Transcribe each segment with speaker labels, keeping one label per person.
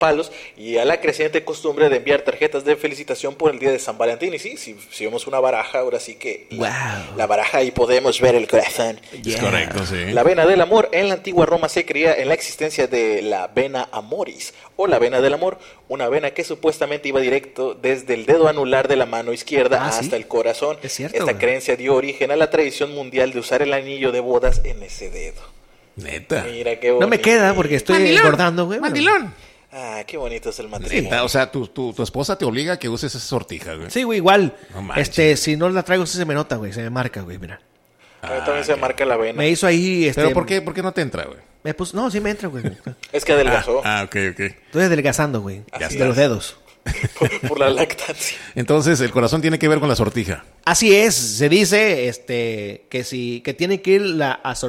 Speaker 1: palos y a la creciente costumbre de enviar tarjetas de felicitación por el día de San Valentín. Y sí, si vemos una baraja, ahora sí que la baraja ahí podemos ver el corazón.
Speaker 2: Es correcto, sí.
Speaker 1: La vena del amor en la antigua Roma se creía en la existencia de la vena amoris o la vena del amor, una vena que supuestamente iba directo desde el dedo anular de la mano izquierda hasta el corazón.
Speaker 3: Es cierto,
Speaker 1: Esta
Speaker 3: güey.
Speaker 1: creencia dio origen a la tradición mundial de usar el anillo de bodas en ese dedo.
Speaker 2: Neta.
Speaker 1: Mira qué bonito.
Speaker 3: No me queda porque estoy engordando, güey.
Speaker 2: Mandilón.
Speaker 1: Ah, qué bonito es el matrimonio.
Speaker 2: Neta, o sea, tu esposa te obliga a que uses esa sortija, güey.
Speaker 3: Sí, güey, igual.
Speaker 2: No manches.
Speaker 3: Si no la traigo, se me nota, güey. Se me marca, güey, mira.
Speaker 1: También se marca la vena.
Speaker 3: Me hizo ahí,
Speaker 2: ¿Pero por qué no te entra, güey?
Speaker 3: Me puso, no, sí me entra, güey.
Speaker 1: Es que adelgazó
Speaker 2: Ok.
Speaker 3: Estoy adelgazando, güey.
Speaker 1: Así
Speaker 3: De los
Speaker 1: es.
Speaker 3: dedos.
Speaker 1: por la lactancia.
Speaker 2: Entonces, el corazón tiene que ver con la sortija.
Speaker 3: Así es, se dice que tiene que ir el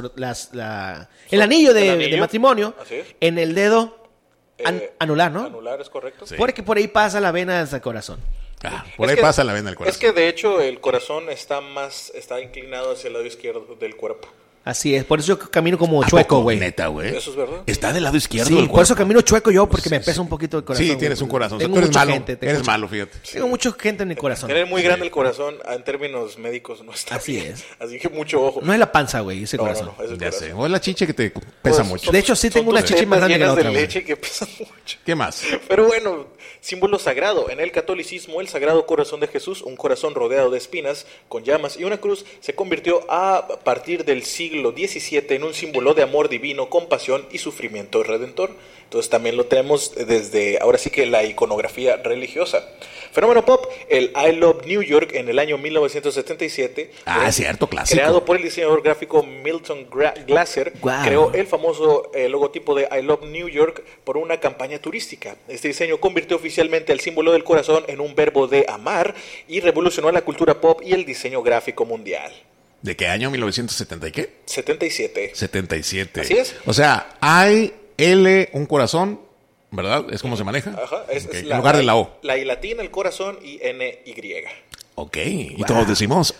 Speaker 3: anillo
Speaker 1: ¿El anillo?
Speaker 3: de matrimonio
Speaker 1: Así es.
Speaker 3: en el dedo anular, ¿no?
Speaker 1: Anular es correcto.
Speaker 2: Sí.
Speaker 3: Porque por ahí pasa la vena hasta el corazón.
Speaker 2: Por
Speaker 1: Es
Speaker 2: ahí
Speaker 1: que-
Speaker 2: pasa la vena del corazón.
Speaker 1: Es que de hecho el corazón está inclinado hacia el lado izquierdo del cuerpo.
Speaker 3: Así es, por eso yo camino como
Speaker 2: ¿A
Speaker 3: chueco,
Speaker 2: poco?
Speaker 3: güey.
Speaker 2: Neta, güey.
Speaker 1: Eso es verdad.
Speaker 2: Está del lado izquierdo
Speaker 3: Sí,
Speaker 2: del
Speaker 3: por eso
Speaker 2: cuerpo.
Speaker 3: camino chueco yo, porque me pesa un poquito el corazón.
Speaker 2: Sí,
Speaker 3: güey.
Speaker 2: tienes un corazón. O sea,
Speaker 3: Tengo
Speaker 2: tú eres
Speaker 3: mucha
Speaker 2: malo.
Speaker 3: gente.
Speaker 2: Eres malo, fíjate.
Speaker 3: Tengo mucha gente en mi corazón.
Speaker 1: Tener muy grande el corazón en términos médicos no está
Speaker 3: Así
Speaker 1: bien.
Speaker 3: es.
Speaker 1: Así que mucho ojo.
Speaker 3: No es la panza, güey, ese
Speaker 1: No,
Speaker 3: corazón.
Speaker 1: es el
Speaker 2: Ya
Speaker 1: corazón.
Speaker 2: sé. O es la chiche que te pesa
Speaker 1: Pues,
Speaker 2: mucho.
Speaker 3: De hecho, sí
Speaker 1: son
Speaker 3: tengo una
Speaker 1: tus
Speaker 3: chichi más
Speaker 1: tetas
Speaker 3: grande que la
Speaker 1: llenas
Speaker 3: otra,
Speaker 1: de
Speaker 3: güey.
Speaker 1: leche que pesan mucho.
Speaker 2: ¿Qué más?
Speaker 1: Pero bueno, símbolo sagrado. En el catolicismo, el Sagrado Corazón de Jesús, un corazón rodeado de espinas, con llamas y una cruz, se convirtió a partir del siglo XVII en un símbolo de amor divino, compasión y sufrimiento redentor. Entonces también lo tenemos desde, ahora sí que la iconografía religiosa. Fenómeno pop, el I Love New York en el año 1977.
Speaker 2: Cierto, clásico.
Speaker 1: Creado por el diseñador gráfico Milton Glaser,
Speaker 3: Guau.
Speaker 1: creó el famoso logotipo de I Love New York por una campaña turística. Este diseño convirtió oficialmente el símbolo del corazón en un verbo de amar y revolucionó la cultura pop y el diseño gráfico mundial.
Speaker 2: ¿De qué año? ¿1970 y qué?
Speaker 1: 77.
Speaker 2: 77.
Speaker 1: Así es.
Speaker 2: O sea, hay L, un corazón, ¿verdad? ¿Es como se maneja?
Speaker 1: Ajá, es
Speaker 2: Ok,
Speaker 1: la,
Speaker 2: en lugar de la O.
Speaker 1: La I latina, el corazón y NY.
Speaker 2: Ok. Y todos decimos,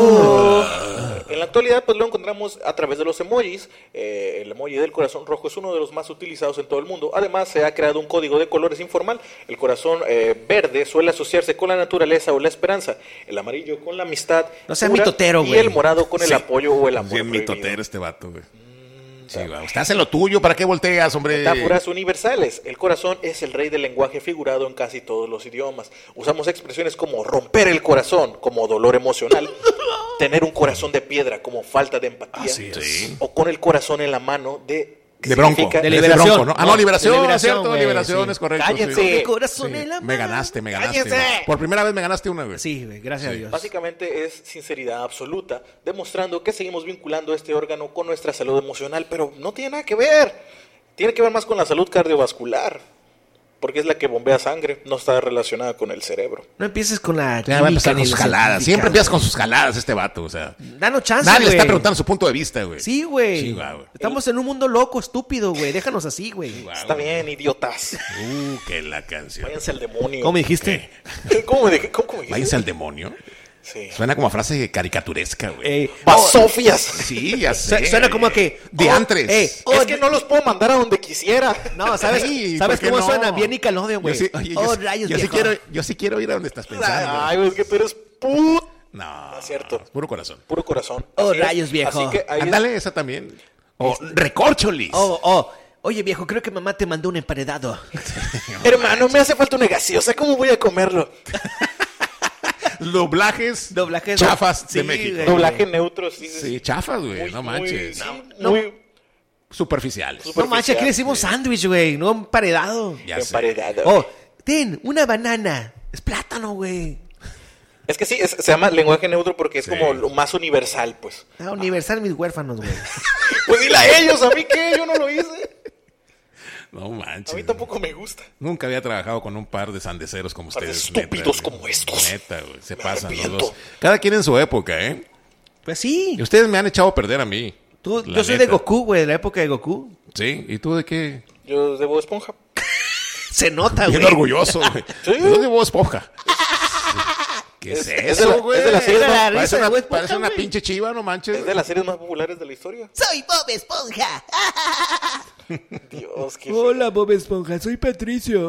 Speaker 1: En la actualidad, pues lo encontramos a través de los emojis. El emoji del corazón rojo es uno de los más utilizados en todo el mundo. Además, se ha creado un código de colores informal. El corazón verde suele asociarse con la naturaleza o la esperanza. El amarillo con la amistad.
Speaker 3: No seas
Speaker 1: pura,
Speaker 3: mitotero,
Speaker 1: y
Speaker 3: güey.
Speaker 1: el morado con el
Speaker 2: Sí.
Speaker 1: apoyo o el amor.
Speaker 2: bien
Speaker 1: prohibido.
Speaker 2: mitotero este vato, güey. Sí, va. Estás en lo tuyo, ¿para qué volteas, hombre?
Speaker 1: Metáforas universales. El corazón es el rey del lenguaje figurado en casi todos los idiomas. Usamos expresiones como romper el corazón, como dolor emocional, tener un corazón de piedra, como falta de empatía,
Speaker 2: Así es. Sí.
Speaker 1: o con el corazón en la mano de
Speaker 2: Bronco.
Speaker 1: significa-
Speaker 3: De
Speaker 2: Ese
Speaker 3: liberación.
Speaker 2: Bronco, ¿no? Ah, no,
Speaker 3: No,
Speaker 2: liberación,
Speaker 3: de liberación,
Speaker 2: ¿cierto?
Speaker 3: güey,
Speaker 2: Liberación,
Speaker 3: sí.
Speaker 2: es correcto.
Speaker 1: Cállense.
Speaker 2: sí.
Speaker 3: Mi corazón
Speaker 2: Sí.
Speaker 3: en la
Speaker 2: Me
Speaker 3: mano.
Speaker 2: ganaste.
Speaker 1: ¡Cállense!
Speaker 2: güey. Por primera vez me ganaste una, güey.
Speaker 3: Sí, güey, gracias a Dios.
Speaker 1: Básicamente es sinceridad absoluta, demostrando que seguimos vinculando este órgano con nuestra salud emocional, pero no tiene nada que ver. Tiene que ver más con la salud cardiovascular, porque es la que bombea sangre, no está relacionada con el cerebro.
Speaker 3: No empieces con la
Speaker 2: Ya va a empezar
Speaker 3: química
Speaker 2: con
Speaker 3: ni
Speaker 2: sus
Speaker 3: la
Speaker 2: jaladas.
Speaker 3: científica,
Speaker 2: Siempre empiezas
Speaker 3: güey.
Speaker 2: con sus jaladas este vato, o sea.
Speaker 3: Danos chance,
Speaker 2: Nadie le
Speaker 3: güey.
Speaker 2: está preguntando su punto de vista, güey.
Speaker 3: Sí, güey.
Speaker 2: Sí, güey.
Speaker 3: Estamos en un mundo loco, estúpido, güey. Déjanos así, güey.
Speaker 1: Está bien, idiotas.
Speaker 2: Que la canción.
Speaker 1: Váyanse al demonio.
Speaker 3: ¿Cómo me dijiste?
Speaker 1: ¿Cómo me dije? ¿Cómo me dijiste?
Speaker 2: Váyanse al demonio.
Speaker 1: Sí.
Speaker 2: Suena como a frase caricaturesca, güey.
Speaker 1: ¡Basofias!
Speaker 2: Sí, ya sé.
Speaker 3: Suena como a que...
Speaker 2: Diantres.
Speaker 1: Es que no los puedo mandar a donde quisiera.
Speaker 3: No, ¿sabes,
Speaker 2: Sí,
Speaker 3: ¿sabes
Speaker 2: ¿por qué
Speaker 3: cómo
Speaker 2: no?
Speaker 3: suena? Bien Nickelodeon,
Speaker 2: Yo
Speaker 3: güey.
Speaker 2: sí, oye,
Speaker 3: Oh,
Speaker 2: yo,
Speaker 3: rayos,
Speaker 2: yo sí
Speaker 3: viejo.
Speaker 2: yo sí quiero ir a donde estás pensando.
Speaker 1: Ay, es que tú eres put...
Speaker 2: No,
Speaker 1: es cierto.
Speaker 2: Puro corazón.
Speaker 1: Puro corazón.
Speaker 3: Oh,
Speaker 1: Así es.
Speaker 3: rayos, viejo.
Speaker 1: Así que ahí
Speaker 2: Ándale, esa también. O recorcholis.
Speaker 3: Oye, viejo, creo que mamá te mandó un emparedado.
Speaker 1: hermano, me hace falta una gaseosa. ¿Cómo voy a comerlo?
Speaker 2: Doblajes chafas de México.
Speaker 3: güey.
Speaker 1: Doblaje neutro, sí.
Speaker 2: Sí, chafas, güey. No manches.
Speaker 1: Muy
Speaker 2: Superficiales.
Speaker 3: No manches, aquí le decimos sándwich, güey, no emparedado.
Speaker 2: Ya sé.
Speaker 1: emparedado.
Speaker 3: Oh, ten, una banana. Es plátano, güey.
Speaker 1: Es que sí, se llama lenguaje neutro porque es
Speaker 2: Sí.
Speaker 1: como lo más universal, pues.
Speaker 3: Ah, universal mis huérfanos, güey.
Speaker 1: Pues dile a ellos, ¿a mí qué? Yo no lo hice.
Speaker 2: No manches.
Speaker 1: A mí tampoco me gusta.
Speaker 2: Nunca había trabajado con un par de sandeceros como
Speaker 1: Par de
Speaker 2: ustedes.
Speaker 1: estúpidos
Speaker 2: neta, güey.
Speaker 1: como estos.
Speaker 2: Neta, güey. Se
Speaker 1: Me
Speaker 2: pasan los
Speaker 1: arrepiento.
Speaker 2: dos. Cada quien en su época, ¿eh?
Speaker 3: Pues sí.
Speaker 2: Y ustedes me han echado a perder a mí.
Speaker 3: Yo
Speaker 2: La
Speaker 3: soy de
Speaker 2: neta.
Speaker 3: Goku, güey, de la época de Goku.
Speaker 2: ¿Sí? ¿Y tú de qué?
Speaker 1: Yo de Bob Esponja.
Speaker 3: Se nota,
Speaker 2: Bien
Speaker 3: güey.
Speaker 2: orgulloso, güey.
Speaker 1: Sí.
Speaker 2: Yo de Bob Esponja. ¿Qué es
Speaker 1: Es de
Speaker 2: eso,
Speaker 1: la-
Speaker 2: güey?
Speaker 1: es de la serie
Speaker 3: más-
Speaker 2: Parece
Speaker 3: risa de
Speaker 2: una,
Speaker 3: Bob Esponja,
Speaker 2: parece una
Speaker 3: güey.
Speaker 2: pinche chiva, no manches.
Speaker 1: Es de las series más populares de la historia.
Speaker 3: Soy Bob Esponja.
Speaker 1: Dios, qué
Speaker 3: Hola, Bob Esponja, soy Patricio.